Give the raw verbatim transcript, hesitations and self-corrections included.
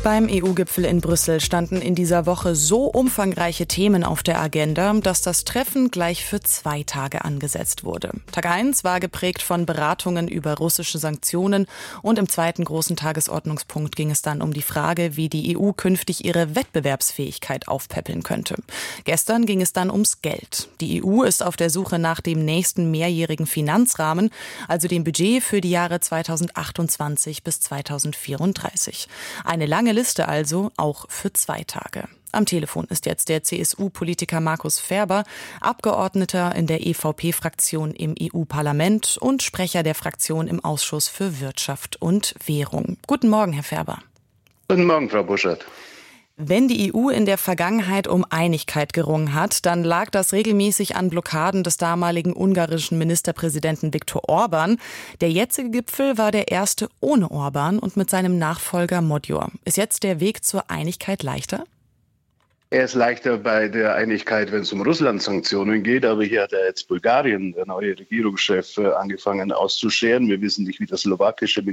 Beim E U-Gipfel in Brüssel standen in dieser Woche so umfangreiche Themen auf der Agenda, dass das Treffen gleich für zwei Tage angesetzt wurde. Tag eins war geprägt von Beratungen über russische Sanktionen und im zweiten großen Tagesordnungspunkt ging es dann um die Frage, wie die E U künftig ihre Wettbewerbsfähigkeit aufpäppeln könnte. Gestern ging es dann ums Geld. Die E U ist auf der Suche nach dem nächsten mehrjährigen Finanzrahmen, also dem Budget für die Jahre zweitausendachtundzwanzig bis zweitausendvierunddreißig. Eine lange Liste also, auch für zwei Tage. Am Telefon ist jetzt der C S U-Politiker Markus Ferber, Abgeordneter in der E V P-Fraktion im E U-Parlament und Sprecher der Fraktion im Ausschuss für Wirtschaft und Währung. Guten Morgen, Herr Ferber. Guten Morgen, Frau Buschert. Wenn die E U in der Vergangenheit um Einigkeit gerungen hat, dann lag das regelmäßig an Blockaden des damaligen ungarischen Ministerpräsidenten Viktor Orbán. Der jetzige Gipfel war der erste ohne Orbán und mit seinem Nachfolger Magyar. Ist jetzt der Weg zur Einigkeit leichter? Er ist leichter bei der Einigkeit, wenn es um Russland-Sanktionen geht. Aber hier hat er jetzt Bulgarien, der neue Regierungschef, angefangen auszuscheren. Wir wissen nicht, wie der slowakische